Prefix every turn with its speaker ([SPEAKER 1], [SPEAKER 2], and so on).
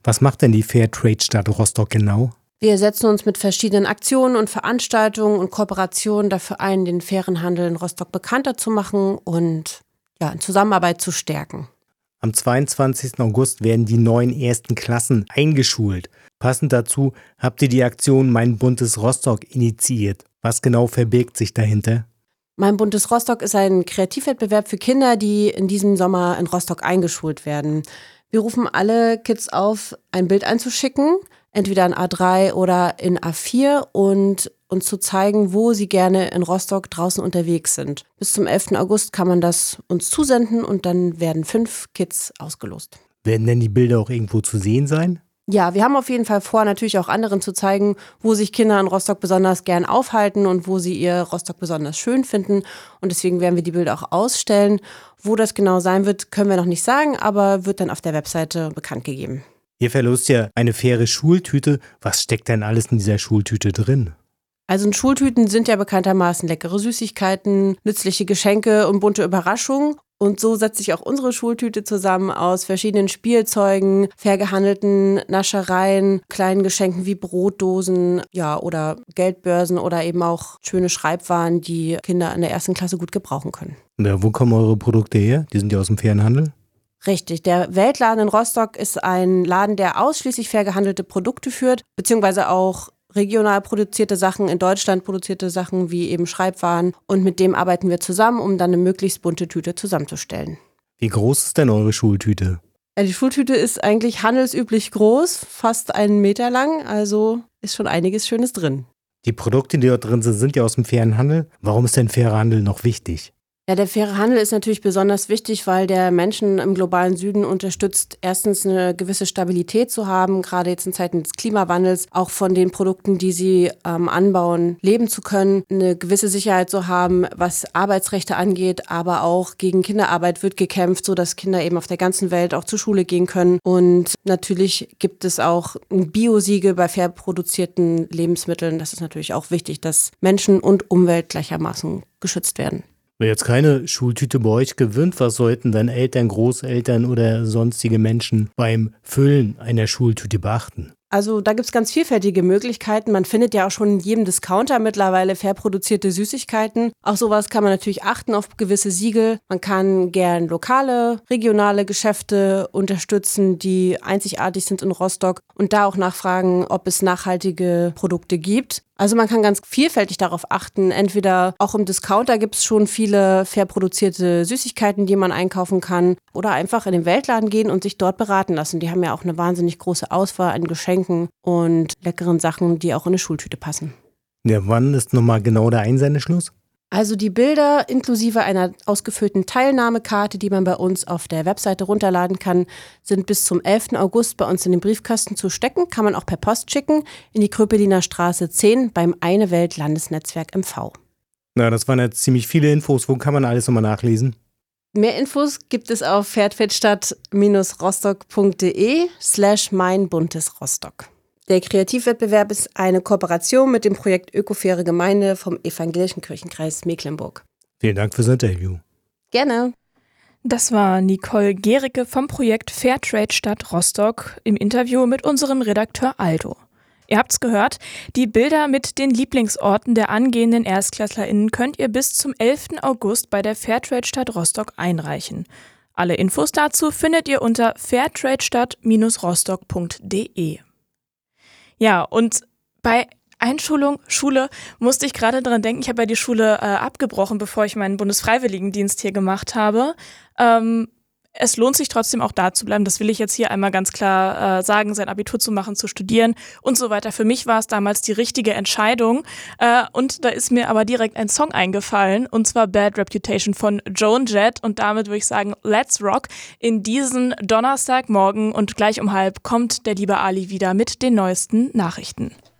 [SPEAKER 1] Was macht denn die Fairtrade-Stadt Rostock genau?
[SPEAKER 2] Wir setzen uns mit verschiedenen Aktionen und Veranstaltungen und Kooperationen dafür ein, den fairen Handel in Rostock bekannter zu machen und in Zusammenarbeit zu stärken.
[SPEAKER 1] Am 22. August werden die neuen ersten Klassen eingeschult. Passend dazu habt ihr die Aktion Mein buntes Rostock initiiert. Was genau verbirgt sich dahinter?
[SPEAKER 2] Mein buntes Rostock ist ein Kreativwettbewerb für Kinder, die in diesem Sommer in Rostock eingeschult werden. Wir rufen alle Kids auf, ein Bild einzuschicken, entweder in A3 oder in A4 und uns zu zeigen, wo sie gerne in Rostock draußen unterwegs sind. Bis zum 11. August kann man das uns zusenden und dann werden 5 Kids ausgelost.
[SPEAKER 1] Werden denn die Bilder auch irgendwo zu sehen sein?
[SPEAKER 2] Ja, wir haben auf jeden Fall vor, natürlich auch anderen zu zeigen, wo sich Kinder in Rostock besonders gern aufhalten und wo sie ihr Rostock besonders schön finden. Und deswegen werden wir die Bilder auch ausstellen. Wo das genau sein wird, können wir noch nicht sagen, aber wird dann auf der Webseite bekannt gegeben.
[SPEAKER 1] Ihr verlost ja eine faire Schultüte. Was steckt denn alles in dieser Schultüte drin?
[SPEAKER 2] Also in Schultüten sind ja bekanntermaßen leckere Süßigkeiten, nützliche Geschenke und bunte Überraschungen. Und so setzt sich auch unsere Schultüte zusammen aus verschiedenen Spielzeugen, fair gehandelten Naschereien, kleinen Geschenken wie Brotdosen, oder Geldbörsen oder eben auch schöne Schreibwaren, die Kinder in der 1. Klasse gut gebrauchen können.
[SPEAKER 1] Ja, wo kommen eure Produkte her? Die sind ja aus dem fairen Handel.
[SPEAKER 2] Richtig, der Weltladen in Rostock ist ein Laden, der ausschließlich fair gehandelte Produkte führt, beziehungsweise auch regional produzierte Sachen, in Deutschland produzierte Sachen wie eben Schreibwaren. Und mit dem arbeiten wir zusammen, um dann eine möglichst bunte Tüte zusammenzustellen.
[SPEAKER 1] Wie groß ist denn eure Schultüte?
[SPEAKER 2] Die Schultüte ist eigentlich handelsüblich groß, fast 1 Meter lang, also ist schon einiges Schönes drin.
[SPEAKER 1] Die Produkte, die dort drin sind, sind ja aus dem fairen Handel. Warum ist denn fairer Handel noch wichtig?
[SPEAKER 2] Ja, der faire Handel ist natürlich besonders wichtig, weil der Menschen im globalen Süden unterstützt, erstens eine gewisse Stabilität zu haben, gerade jetzt in Zeiten des Klimawandels, auch von den Produkten, die sie anbauen, leben zu können, eine gewisse Sicherheit zu haben, was Arbeitsrechte angeht, aber auch gegen Kinderarbeit wird gekämpft, sodass Kinder eben auf der ganzen Welt auch zur Schule gehen können. Und natürlich gibt es auch ein Biosiegel bei fair produzierten Lebensmitteln. Das ist natürlich auch wichtig, dass Menschen und Umwelt gleichermaßen geschützt werden.
[SPEAKER 1] Wer jetzt keine Schultüte bei euch gewinnt, was sollten dann Eltern, Großeltern oder sonstige Menschen beim Füllen einer Schultüte beachten?
[SPEAKER 2] Also da gibt es ganz vielfältige Möglichkeiten. Man findet ja auch schon in jedem Discounter mittlerweile fair produzierte Süßigkeiten. Auch sowas kann man natürlich achten auf gewisse Siegel. Man kann gern lokale, regionale Geschäfte unterstützen, die einzigartig sind in Rostock und da auch nachfragen, ob es nachhaltige Produkte gibt. Also man kann ganz vielfältig darauf achten. Entweder auch im Discounter gibt es schon viele fair produzierte Süßigkeiten, die man einkaufen kann. Oder einfach in den Weltladen gehen und sich dort beraten lassen. Die haben ja auch eine wahnsinnig große Auswahl an Geschenken und leckeren Sachen, die auch in eine Schultüte passen.
[SPEAKER 1] Ja, wann ist nochmal genau der Einsendeschluss?
[SPEAKER 2] Also die Bilder inklusive einer ausgefüllten Teilnahmekarte, die man bei uns auf der Webseite runterladen kann, sind bis zum 11. August bei uns in den Briefkasten zu stecken. Kann man auch per Post schicken in die Kröpeliner Straße 10 beim Eine Welt Landesnetzwerk MV.
[SPEAKER 1] Na, das waren jetzt ziemlich viele Infos. Wo kann man alles nochmal nachlesen?
[SPEAKER 2] Mehr Infos gibt es auf fairtradestadt-rostock.de/meinbuntesrostock. Der Kreativwettbewerb ist eine Kooperation mit dem Projekt Ökofaire Gemeinde vom Evangelischen Kirchenkreis Mecklenburg.
[SPEAKER 1] Vielen Dank fürs Interview.
[SPEAKER 2] Gerne.
[SPEAKER 3] Das war Nicole Gericke vom Projekt Fairtrade Stadt Rostock im Interview mit unserem Redakteur Aldo. Ihr habt's gehört, die Bilder mit den Lieblingsorten der angehenden ErstklässlerInnen könnt ihr bis zum 11. August bei der Fairtrade Stadt Rostock einreichen. Alle Infos dazu findet ihr unter fairtradestadt-rostock.de. Ja, und bei Einschulung, Schule, musste ich gerade dran denken, ich habe ja die Schule abgebrochen, bevor ich meinen Bundesfreiwilligendienst hier gemacht habe. Es lohnt sich trotzdem auch da zu bleiben, das will ich jetzt hier einmal ganz klar sagen, sein Abitur zu machen, zu studieren und so weiter. Für mich war es damals die richtige Entscheidung und da ist mir aber direkt ein Song eingefallen und zwar Bad Reputation von Joan Jett und damit würde ich sagen, let's rock in diesen Donnerstagmorgen und gleich um 12:30 kommt der liebe Ali wieder mit den neuesten Nachrichten.